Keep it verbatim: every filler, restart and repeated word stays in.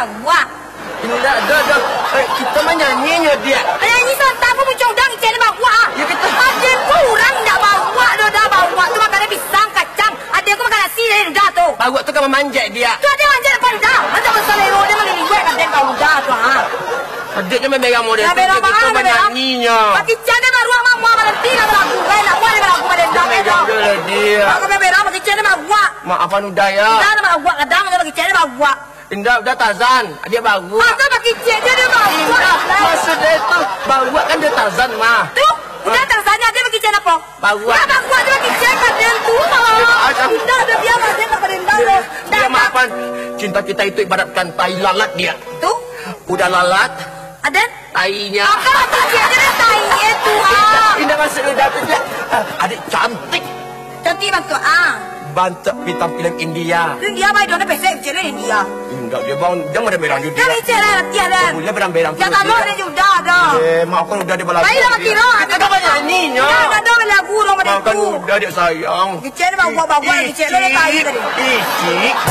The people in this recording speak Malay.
bawa. Tidak, dah, dah. Eh, kita mah nyanyinya dia. Nyanyi santai aku muncul dah kecil bawa. Ya kita. Ada kurang tak bawa dah dah bawa tu makan pisang kacang. Ada aku makan nasi dah tu. Bawa tu kan memanjat dia. Tu ada manjat depan dah. Macam besar lero dia makan liwet kan dia kau dah tu ha. Adiknya memang model tu. Kita mah nyanyinya. Bagi cana baru mama mama nanti nak lagu. Baik nak buat lagu pada dah. Megang dulu dia. Aku memang bagi cana bawa. Maafan udah ya. Dah nak bawa kadang bagi cana bawa. Indah udah Tarzan, dia bawa. Masa bagi cik dia dia bawa. Indah, maksud dia tu bawa kan dia Tarzan mah. Tu, udah Tarzannya dia bagi cik apa? Bawa. Dah bawa dia bagi cik pada tu mah. Indah dia dia dia tak pada indah tu. Dia maafan, cinta kita itu ibaratkan tai lalat dia. Tu, udah lalat. Ada? Tainya. Apa bagi cik dia tai itu ah. Indah maksud dia dia. Adik cantik. Cantik bantu ah. Bantu bintang film India. India baik dona pesek cik India. Enggak dia bang, jangan berang juga. Dia cik lah dia dah. Boleh berang-berang. Jangan lo dia sudah dah. Eh, mak aku udah di belakang. Baik lah kira. Kita banyak nyanyinya. Dah ada lagu orang pada tu. Makan udah dia sayang. Cik bawa bawa cik lo tai tadi. Isi.